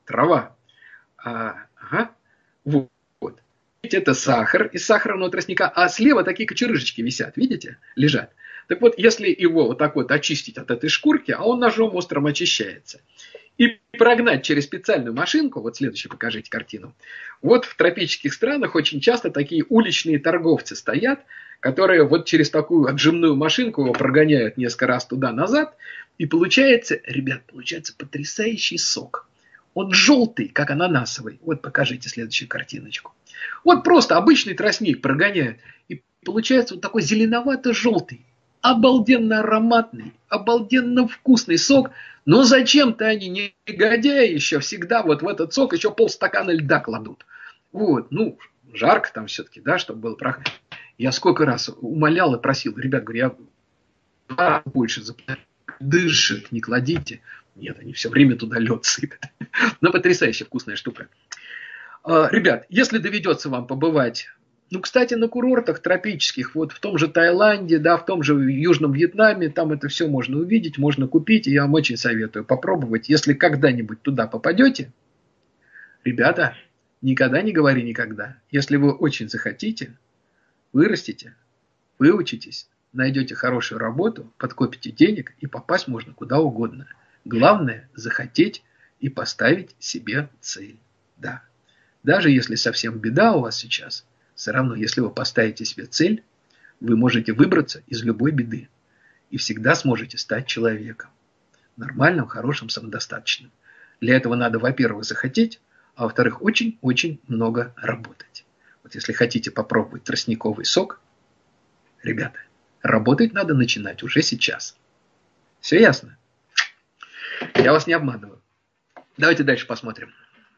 трава. Ага. Вот. Это сахар из сахарного тростника, а слева такие кочерыжечки висят, видите, лежат. Так вот, если его вот так вот очистить от этой шкурки, а он ножом острым очищается, и прогнать через специальную машинку, вот следующую покажите картину, вот в тропических странах очень часто такие уличные торговцы стоят, которые вот через такую отжимную машинку его прогоняют несколько раз туда-назад, и получается, ребят, получается потрясающий сок. Он желтый, как ананасовый. Вот покажите следующую картиночку. Вот просто обычный тростник прогоняют, и получается вот такой зеленовато-желтый, обалденно ароматный, обалденно вкусный сок. Но зачем-то они, негодяи, еще всегда вот в этот сок еще полстакана льда кладут. Вот, ну, жарко там все-таки, да, чтобы было прохладно. Я сколько раз умолял и просил, ребят, говорю, я больше заплатил, дышит, не кладите. Нет, они все время туда лед сыпят. Но потрясающе вкусная штука. Ребят, если доведется вам побывать, ну, кстати, на курортах тропических, вот в том же Таиланде, да, в том же Южном Вьетнаме, там это все можно увидеть, можно купить, и я вам очень советую попробовать. Если когда-нибудь туда попадете, ребята, никогда не говори никогда. Если вы очень захотите, вырастите, выучитесь, найдете хорошую работу, подкопите денег, и попасть можно куда угодно. Главное – захотеть и поставить себе цель. Да. Даже если совсем беда у вас сейчас, все равно, если вы поставите себе цель, вы можете выбраться из любой беды. И всегда сможете стать человеком. Нормальным, хорошим, самодостаточным. Для этого надо, во-первых, захотеть, а во-вторых, очень-очень много работать. Вот если хотите попробовать тростниковый сок, ребята, работать надо начинать уже сейчас. Все ясно? Я вас не обманываю. Давайте дальше посмотрим.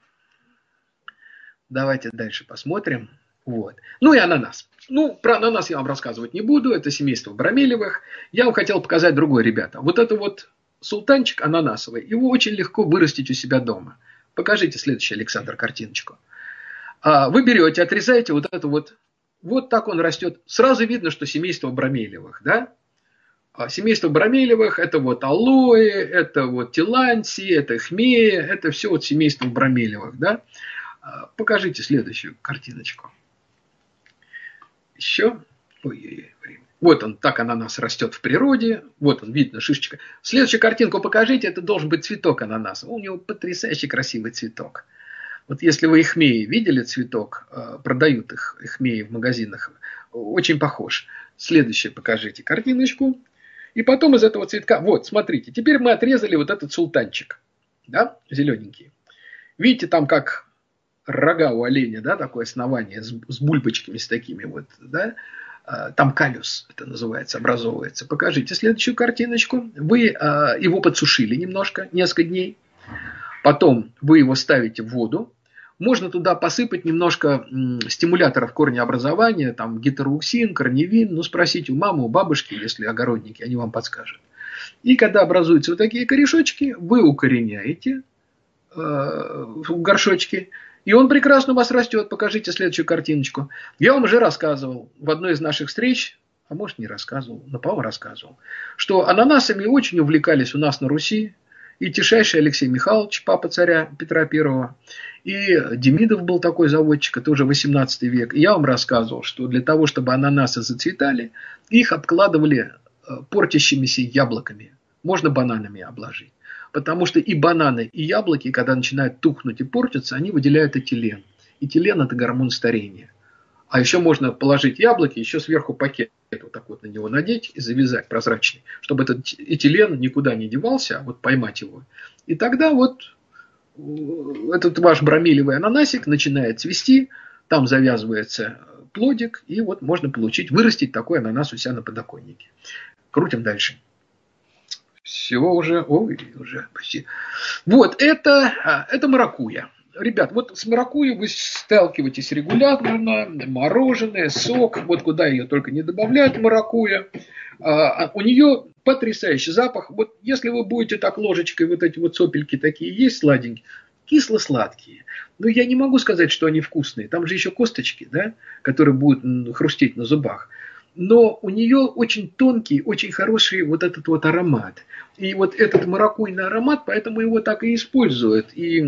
Давайте дальше посмотрим. Вот. Ну и ананас. Ну, про ананас я вам рассказывать не буду. Это семейство бромелевых. Я вам хотел показать другое, ребята. Вот это вот султанчик ананасовый. Его очень легко вырастить у себя дома. Покажите следующую, Александр, картиночку. Вы берете, отрезаете вот это вот. Вот так он растет. Сразу видно, что семейство бромелевых, да? Семейство бромелевых, это вот алоэ, это вот тиланси, это хмея, это все вот семейство бромелевых, да? Покажите следующую картиночку. Еще. Ой, вот он, так ананас растет в природе. Вот он, видно, шишечка. Следующую картинку покажите, это должен быть цветок ананаса. У него потрясающий красивый цветок. Вот если вы ихмеи видели цветок, продают их ихмеи в магазинах, очень похож. Следующую покажите картиночку. И потом из этого цветка, вот, смотрите, теперь мы отрезали вот этот султанчик, да, зелененький. Видите, там как рога у оленя, да, такое основание с бульбочками с такими вот, да, там калюс, это называется, образовывается. Покажите следующую картиночку. Вы его подсушили немножко, несколько дней. Потом вы его ставите в воду. Можно туда посыпать немножко стимуляторов корнеобразования, там гетероуксин, корневин. Ну, спросите у мамы, у бабушки, если огородники, они вам подскажут. И когда образуются вот такие корешочки, вы укореняете в горшочке, и он прекрасно у вас растет. Покажите следующую картиночку. Я вам уже рассказывал в одной из наших встреч, а может не рассказывал, но, по-моему, рассказывал, что ананасами очень увлекались у нас на Руси. И Тишайший Алексей Михайлович, папа царя Петра I, и Демидов был такой заводчик, это уже 18 век. И я вам рассказывал, что для того, чтобы ананасы зацветали, их обкладывали портящимися яблоками. Можно бананами обложить. Потому что и бананы, и яблоки, когда начинают тухнуть и портиться, они выделяют этилен. Этилен – это гормон старения. А еще можно положить яблоки, еще сверху пакет вот так вот на него надеть и завязать прозрачный, чтобы этот этилен никуда не девался, а вот поймать его. И тогда вот этот ваш бромелевый ананасик начинает цвести, там завязывается плодик, и вот можно получить, вырастить такой ананас у себя на подоконнике. Крутим дальше. Все уже, уже почти. Вот, это маракуйя. Ребят, вот с маракуйей вы сталкиваетесь регулярно, мороженое, сок, вот куда ее только не добавляют маракуйя. У нее потрясающий запах. Вот если вы будете так ложечкой, вот эти вот сопельки такие есть сладенькие, кисло-сладкие. Но я не могу сказать, что они вкусные. Там же еще косточки, да, которые будут хрустеть на зубах. Но у нее очень тонкий, очень хороший вот этот вот аромат. И вот этот маракуйный аромат, поэтому его так и используют. И